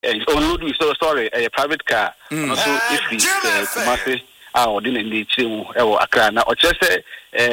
onload we so sorry a private car also if we Kumasi or didn't need to Accra na o chese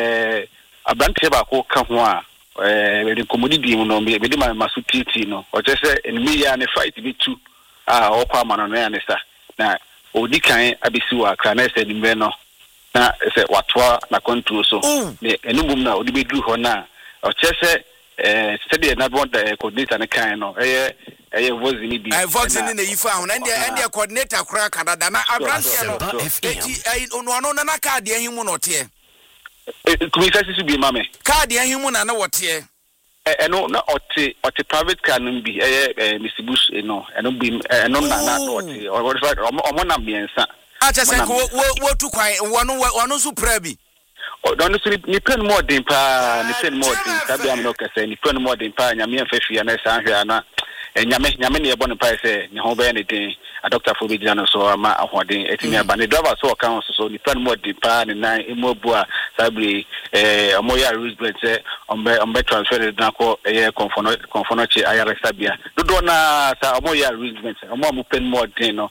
abante ba ko ka ho a the commodity no be my masutiti no o chese enemy ya ne fight be two o kwa ma no na ne sa na odi kan abisi wa Accra na se dimbe no na se watwa na control so ne enumum na odi be du ho na o chese study na want the coordinator na kan no voice ni bi voice ni na yifa ho na and coordinator kura Canada na abranche no ono na card ehimu no te kumisa sisi bi mame card ehimu na wote no na ote private car no bi Mr. Bush no eno bi eno na ote omo na miensa acha se wo tu kwan wono so pra bi don't see ni pen more than pa ni pen more than tabi am no kase ni pen more than pa nyame afehia na san hwea na nyame ne ebo ne pa se ne ho be ne den a doctor for be jana so ama ahoden etimi aba ne driver so kan so ni pen more than pa ne nan emobu a sabi omoya Roosevelt se ombe transfer na ko konfono chi ayara sabia do na sa omoya Roosevelt omo pen more than no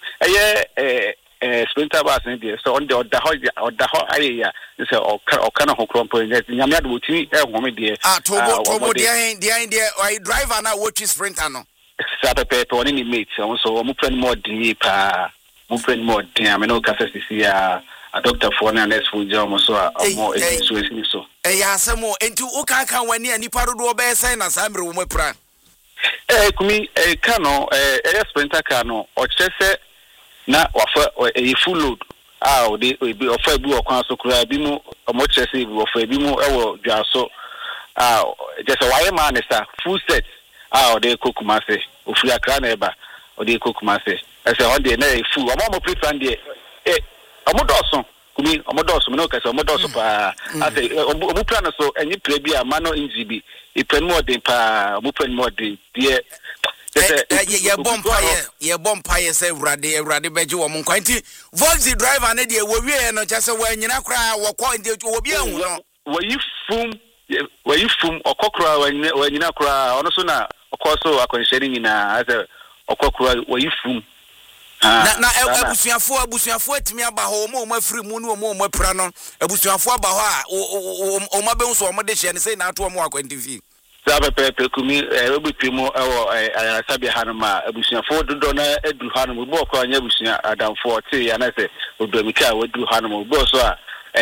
sprinter bus in there so on the ho aya say o kana ho krompo nyame ade wotimi home there tobo there I driver na what is sprinter no sata pepe oni ni mate so mo friend more din pa mo friend more din am no kasa sisi a doctor for na nurse for job so mo so ya asemo enti o kan wani ani parodo be sen na samre wo mapra kumi kano sprinter kano o chese na wafa full load o de obi ofa bi okwan so kura bi mu omo chese bi ofa bi mu ewo dwaso just why man is full set o de Kumasi ofuri Accra na eba o de Kumasi ese on de na full omo prefer de omo doso kumi omo doso me no kase omo doso pa ase omo plan so enyi pre bi amano ngibi e plan more than pa omo plan more than de ye bompaye say urade beje wo mon kwanti Volksy driver na de wo wie no chese wa nyina kra wo ko ndi wo bi ehun no wo yifum okokra wa nyina kra ono so na okoso akonhyeri nyina ase okokra wo yifum na abusuafo atimi aba ho mo afiri mu no mo apra no abusuafo aba ho a o mabe nso o mo de hye ne say na ato mo akwantifi pepe kumi obetwemo ayasabia hanoma abusuafo dodo na edu hanoma bo kwa anya abusua adamfo te ya na se odumika wadu hanoma bo so a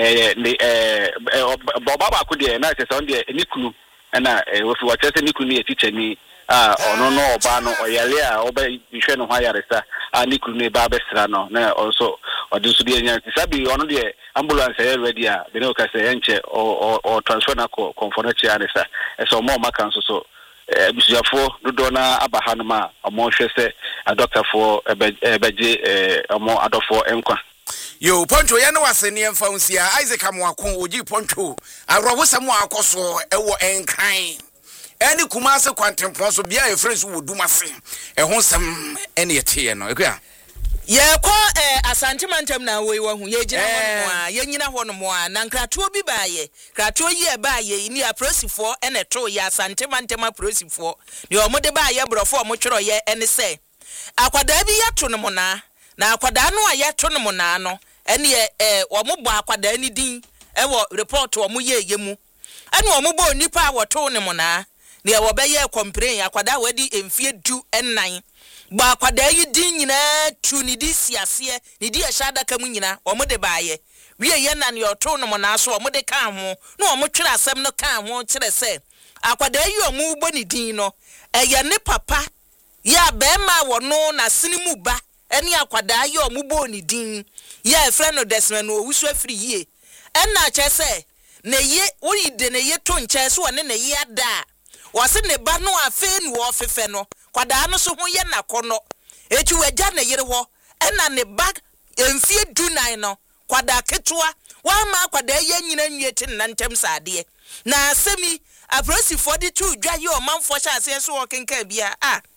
baba ko de na se so de nikunu na wofi wa chese nikunu ye teacher ni ono no oba no oyale a oba hwe no hayaresa nikunu e ba besra no na also odusu de nya sabi ono de ambulance ready a be no ka se enche o transfer na ko konfonachi anesa so mo maka nso so bisuafo dodo na abahanoma omo hwese a doctor for ebeje omo adofo enkwa yo poncho ya no waseni emfa unsia Isaac amwako oji poncho arowosam akoso ewo enkan eni Kumasi kwantempo so bia e friends wo dumase ho sam eni ete no ekua ye ko Asante Mantam na wo hu ye gina ho a ye nyina ho no mo a na nkratoɔ bi baaye kratoɔ yi e baaye ni aprosifo ene to ye Asante Mantam aprosifo ne o mo de baaye brofo o mo twero ye ene se akwada bi yato no mo na akwada no a yato no mo na no ene o mo bɔ akwada ni din e wo report o mo ye yemu ene o mo bɔ nipa a wo to no mo na ne wo be ye complain akwada wadi emfie du ennan ba akwada yi din nyina tu ni di siase ni di ahada ka mu nyina o mo de baaye wie ye na ne oto no mo na so o mo de kan ho na o mo twere asem no kan ho kyere se akwada yi o mu bo ni din no eye ne papa ya be ma wo no na sinimu ba eni akwada yi o mu bo ni din ya efre no desmen no wusu afiri yie enna che se ne ye ori de ne ye to nche so ne ne ye ada wose ne ba no afe ni wo fefe no kwada no so ho ye na kono echi wagya na yire ho ena ne bag emfie dunan no kwada ketua wa ma kwada ye nyina nwieti na ntem saade na asemi aprosifo de tu dwa ye o manfo sha ase so o kenka bia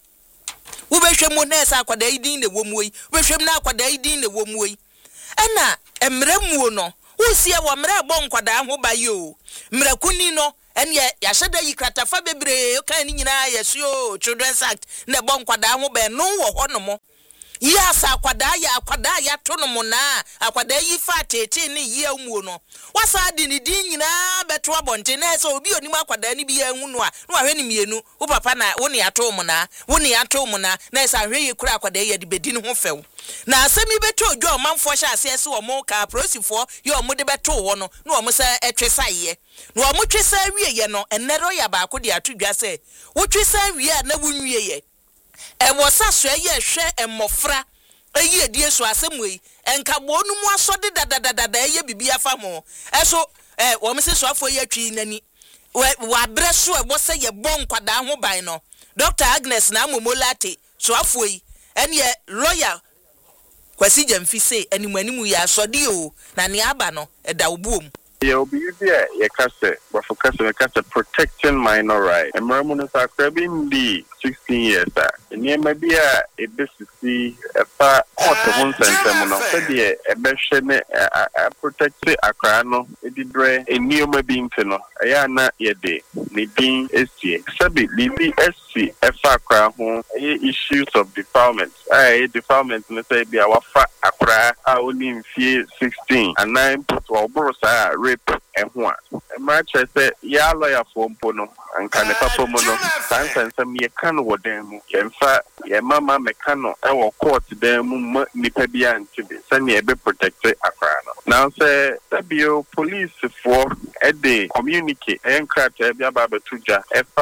wo behwem mo na esa kwada idin na womuoi behwem na kwada idin na womuoi ena emremuo no wo sie wo mre bo nkwada ho ba yo mrakuni no and ye yashada yi kratafa bebre kan ni nyina yesuo Children's Act na bon kwada ho be no wo hono mo yes akwada ya to no mo na akwada yi fa tete ni ye amuo no wasa di ni din nyina beto abonte na so obi onim akwada ni bi anhu no a no ahwe ni mienu wo papa na wo ne ato mo na na esa ahwe ye kura akwada ye de bedi ni ho few na asemi beto odwo manfo hya ase ese wo mo ka prosifo ye o mo de beto wo no na o mo se etwesa ye na o mo twesa wie ye no enero ya ba ko de atodwa se wo twesa wie na wunwie ye e wo saso ye hwe emofra eyi edie so asemwe enka bonu mu asode dadadada ye bibia fa mo eso wo me se so afo ye twi nani wa bre so e bo se ye bon kwada ho ban no Dr. Agnes na momolate so afo yi ene lawyer Kwasi Jamfi say animu ya asode o na ne aba no e da obuom Yeah, be there. But for customer, protecting minor rights. And Maramunas are crabbing the 16 years. And here may be a BCC, a far out of one center, a beshen, a protected Akrano, a didre, a new being fino, a yana ye day, Nidin SC, Sabi, Lili SC, a far crown, issues of defilement. Defilement, let's say, be our fat Akra, I only in 16, and 9 to Brosa. Rape and one. A match I said, ya lawyer for Pono and can a papa mono, and some ye can what them, in fact, your mamma mecano, our court them, Nipabian to be send ye be protected Akrano. Now say, Sabio police for a day communicate and crack a baba tuja,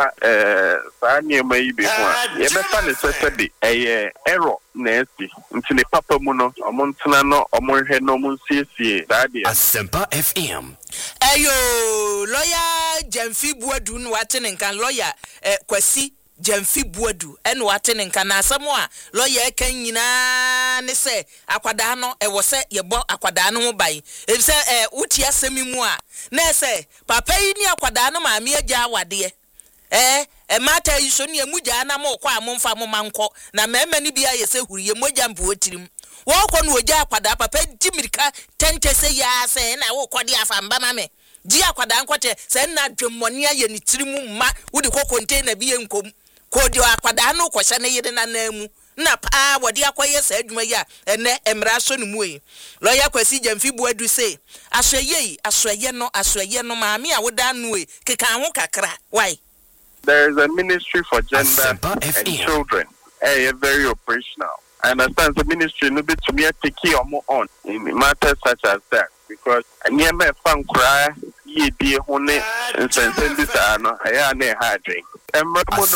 Sanya may be one. Ye be funny, said a error. Nancy, until the papa mono, or Montanano, or Monhead no Monsier, Daddy. Asempa FM. Ayo, lawyer Jamfi Buadu, Watten and can lawyer Kwasi Jamfi Buadu, and Watten and can Samoa, lawyer Kenyina, ne say, Aquadano, e was set your bo Aquadano by. If say, Utia semimua, ne say, Papa ni Aquadano, my mere jawa dear. E mata iso ni emuja na mo kwa amomfa mo manko na mema ni bia yese huriye moja mbu otirim wo ko no oja akwada papa dimirika tente se ya se na wo kodi afamba mame ji akwada nkote se na dwemmoni aye ni tirimu ma wudi ko container bi enkom ko di akwada no ko hye ne yede na namu na pa wodi akoye se adwuma ya ene emra so ne muyi lawyer Kwasi Jamfi Buadu say asoye no maami a woda no e keka ho kakra why. There is a ministry for gender and children. Very operational. I understand the ministry no bit to me take care on in matters such as that because near me fan cry ye dear hone and send this ano I ne harding. And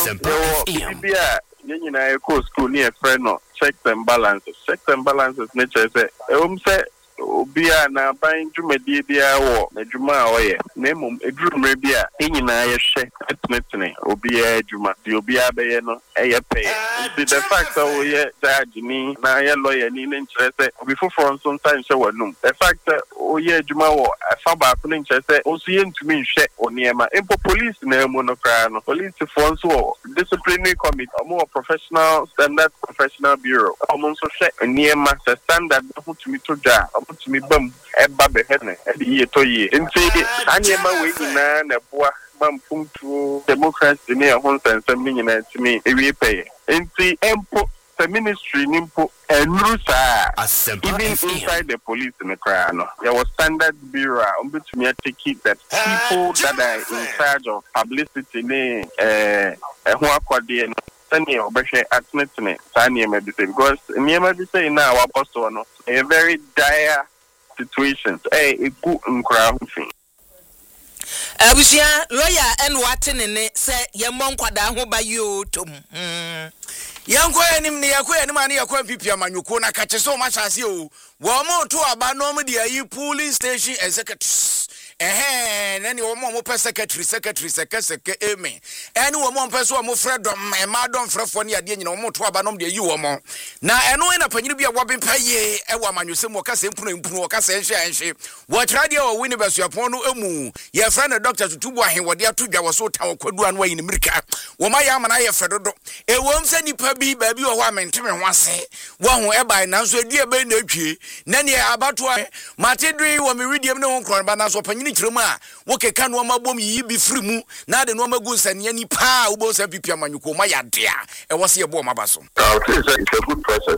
I go school near friend no checks and balances. Checks and balances nature say say Obia na buying Jumedi bia or Juma oye. Name Edrum Bia, Inina Yeshe, Etnetne, Obia Juma, the Obia Bayano, pay. The fact that we judge me, Naya lawyer, in interest before from sometimes show no. The fact that Oye Juma or a Faba interest, Ocean to me, Shek or Niema, Impo police name monocrano, police force or disciplinary committee, or more professional standard professional bureau. Almost Shek and Niema, the standard to me to jar. To me bum eba behene e ye to ye nti anyema we nyina na boa mampum to democracy ne ho nsensem ni nyina timi ewie pay nti empo the ministry nimpo enru saa even inside the police in the crowd no there was standard bureau to take that people that are in charge of publicity ne ho akwade no Sani obeshe atnetne sani emedise because emedise na our apostle no a very dire situations a good nkra hufin abusia lawyer en watenene se yemon kwada ho ba yo tom yanko enim ne yakwa enim ane yakwa pipia manyuko na kache so machase o wo mo to aba no mo dia yi police station executive nani wo mo pe secretary sekeke eme ene wo mo pe so mo fredom e ma don frefo ne ade nyina wo mo to aba no de yi wo mo na eno na panyini bia wo ben paye e wo amanyosem wo kasa empunu wo kasa enhye wo tradia wo wini basuapon no emu ye friend Dr. Tutubu ahen wo de atodwa wo so ta wo kwadu an wo yin mirika wo ma ya mana ye fredodo e wo mse nipa bi ba bi wo ho amenteme ho ase wo ho e bai na so edi e be na twie na ne abato matedwe wo me readiem ne ho kron ba na so panyini ni kirema wo keka no ma bom yi bi firi mu na de no ma gu nsane ni pa wo bo sa pipia manyuko ma ya de a e wo se ye bo ma ba so it's a good process.